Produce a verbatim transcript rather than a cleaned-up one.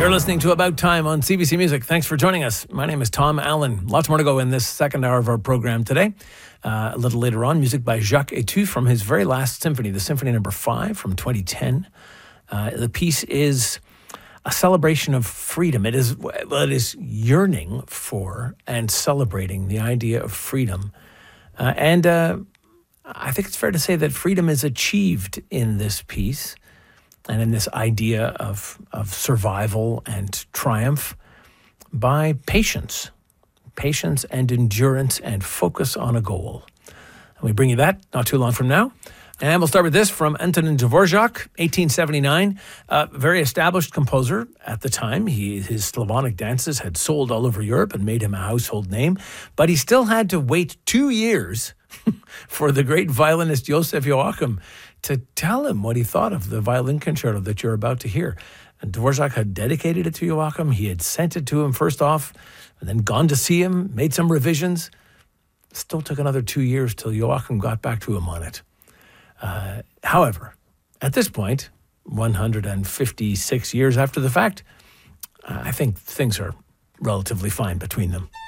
You're listening to About Time on C B C Music. Thanks for joining us. My name is Tom Allen. Lots more to go in this second hour of our program today. Uh, a little later on, music by Jacques Etu from his very last symphony, the Symphony Number Five from twenty ten. Uh, the piece is a celebration of freedom. It is, well, it is yearning for and celebrating the idea of freedom. Uh, and uh, I think it's fair to say that freedom is achieved in this piece and in this idea of, of survival and triumph by patience, patience and endurance and focus on a goal. And we bring you that not too long from now. And we'll start with this from Antonin Dvorak, eighteen seventy-nine, a very established composer at the time. He, his Slavonic dances had sold all over Europe and made him a household name, but he still had to wait two years for the great violinist Joseph Joachim to tell him what he thought of the violin concerto that you're about to hear. And Dvorak had dedicated it to Joachim. He had sent it to him first off, and then gone to see him, made some revisions. Still took another two years till Joachim got back to him on it. Uh, however, at this point, one hundred fifty-six years after the fact, uh, I think things are relatively fine between them.